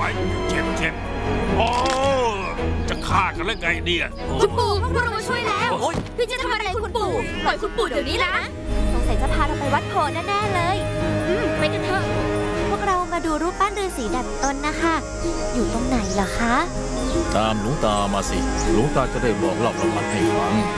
เจ็บโอ้จะฆ่ากันแล้วไงเนี่ยคุณปู่พวกเรามาช่วยแล้วพี่จะทำอะไรคุณปู่ปล่อยคุณปู่เดี๋ยวนี้นะสงสัยจะพาเราไปวัดโพแน่ๆเลยไปกันเถอะพวกเรามาดูรูปปั้นฤาษีดัดตนนะคะอยู่ตรงไหนเหรอคะตามหลวงตามาสิหลวงตาจะได้บอกเล่าประวัติให้ฟัง